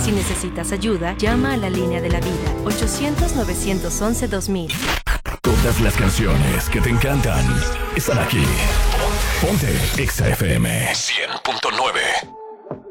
Si necesitas ayuda, llama a la línea de la vida, 800-911-2000. Todas las canciones que te encantan están aquí. Ponte Exa FM 100.9.